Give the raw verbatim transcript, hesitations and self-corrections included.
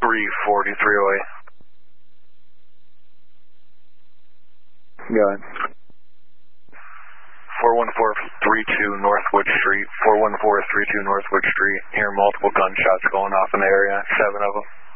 three forty, three oh eight. Go ahead. four one four three two Northwood Street, four one four three two Northwood Street. Hear multiple gunshots going off in the area, seven of them.